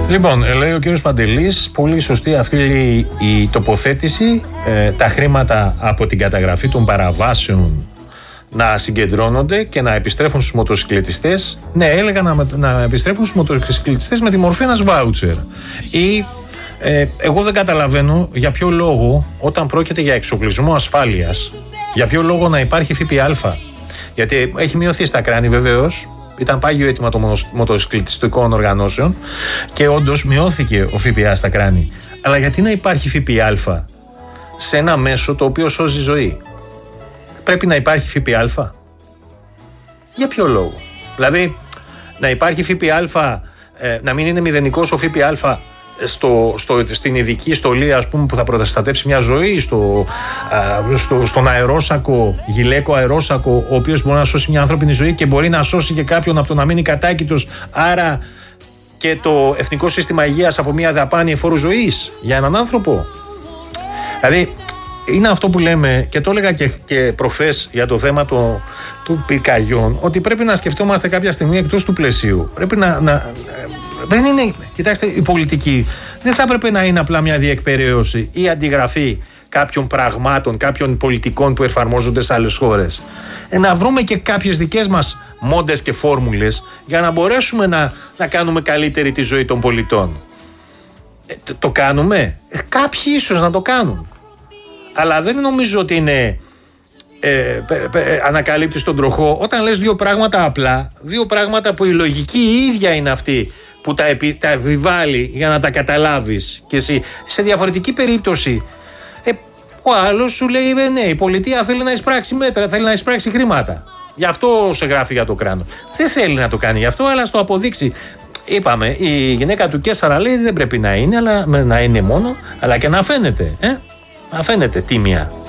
Λοιπόν, λέει ο κύριος Παντελής, πολύ σωστή αυτή η τοποθέτηση. Τα χρήματα από την καταγραφή των παραβάσεων να συγκεντρώνονται και να επιστρέφουν στους μοτοσυκλετιστές. Ναι, έλεγα να επιστρέφουν στους μοτοσυκλετιστές με τη μορφή ένας βάουτσερ. Ή εγώ δεν καταλαβαίνω για ποιο λόγο, όταν πρόκειται για εξοπλισμό ασφάλειας, για ποιο λόγο να υπάρχει ΦΠΑ. Γιατί έχει μειωθεί στα κράνη βεβαίως. Ήταν πάγιο αίτημα των μοτοσυκλετιστικών οργανώσεων και όντως μειώθηκε ο ΦΠΑ στα κράνη. Αλλά γιατί να υπάρχει ΦΠΑ σε ένα μέσο το οποίο σώζει ζωή? Πρέπει να υπάρχει ΦΠΑ. Για ποιο λόγο? Δηλαδή να υπάρχει ΦΠΑ, να μην είναι μηδενικός ο ΦΠΑ στην ειδική στολή, ας πούμε, που θα προστατεύσει μια ζωή, στον αερόσακο, γυλαίκο αερόσακο, ο οποίος μπορεί να σώσει μια ανθρώπινη ζωή και μπορεί να σώσει και κάποιον από το να μείνει κατάκητος, άρα και το Εθνικό Σύστημα Υγείας από μια δαπάνη εφόρου ζωής για έναν άνθρωπο. Δηλαδή είναι αυτό που λέμε, και το έλεγα και προχθές για το θέμα του πυρκαγιών, ότι πρέπει να σκεφτόμαστε κάποια στιγμή εκτός του πλαισίου. Πρέπει δεν είναι, κοιτάξτε, η πολιτική δεν θα έπρεπε να είναι απλά μια διεκπεραίωση ή αντιγραφή κάποιων πραγμάτων, κάποιων πολιτικών που εφαρμόζονται σε άλλες χώρες. Να βρούμε και κάποιες δικές μας μόντες και φόρμουλες για να μπορέσουμε να κάνουμε καλύτερη τη ζωή των πολιτών. Το κάνουμε? Κάποιοι ίσως να το κάνουν. Αλλά δεν νομίζω ότι είναι ανακαλύπτεις τον τροχό όταν λες δύο πράγματα απλά, δύο πράγματα που η λογική η ίδια είναι αυτή που τα επιβάλλει για να τα καταλάβεις και εσύ. Σε διαφορετική περίπτωση ο άλλος σου λέει ναι, η πολιτεία θέλει να εισπράξει μέτρα, θέλει να εισπράξει χρήματα, γι' αυτό σε γράφει για το κράνο. Δεν θέλει να το κάνει γι' αυτό, αλλά στο αποδείξει. Είπαμε, η γυναίκα του Κέσσαρα λέει δεν πρέπει να είναι, αλλά να είναι μόνο, αλλά και να φαίνεται να φαίνεται τίμια.